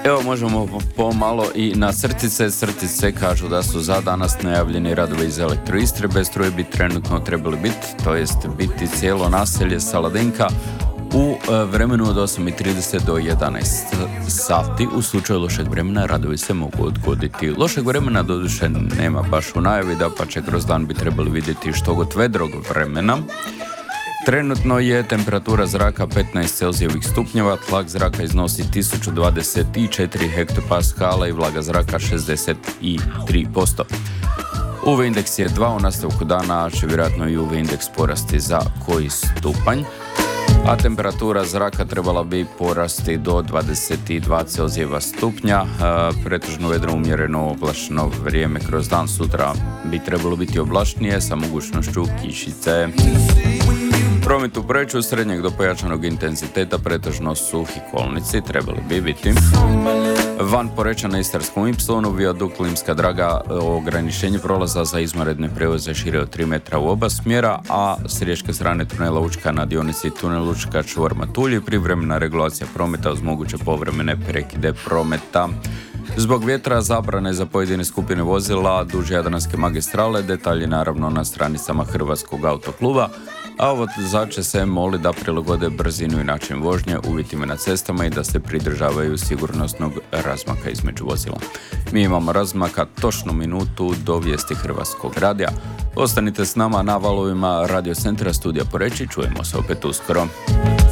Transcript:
Evo možemo pomalo i na crtice. Crtice kažu da su za danas najavljeni radovi iz Elektroistre. Bez struje bi trenutno trebali biti cijelo naselje Saladenka u vremenu od 8:30 do 11 sati. U slučaju lošeg vremena radovi se mogu odgoditi. Lošeg vremena doduše nema baš u najavi, da pa će kroz dan bi trebali vidjeti što god vedrog vremena. Trenutno je temperatura zraka 15 Celzijevih stupnjeva, tlak zraka iznosi 1024 hektopaskala i vlaga zraka 63%. UV indeks je 2, u nastavku dana će vjerojatno i UV indeks porasti za koji stupanj, a temperatura zraka trebala bi porasti do 22 Celzijeva stupnja. Pretežno vedro, umjereno oblačno vrijeme kroz dan. Sutra bi trebalo biti oblačnije sa mogućnošću kišice. Promet u prometu srednjeg do pojačanog intenziteta, pretežno suhi kolnici trebali bi biti. Van Poreča na Istarskom Ipsilonu, vijadukt Limska Draga, ograničenje prolaza za izvanredne prevoze šire od 3 metra u oba smjera, a s riječke strane tunela Učka na dionici tunel Učka čvor Matulji, privremena regulacija prometa uz moguće povremene prekide prometa. Zbog vjetra zabrane za pojedine skupine vozila duž Jadranske magistrale, detalji naravno na stranicama Hrvatskog autokluba, a vozače se moli da prilagode brzinu i način vožnje uvjetima na cestama i da se pridržavaju sigurnosnog razmaka između vozila. Mi imamo razmaka točno minutu do vijesti Hrvatskog radija. Ostanite s nama na valovima Radio Centra Studija Poreču, čujemo se opet uskoro.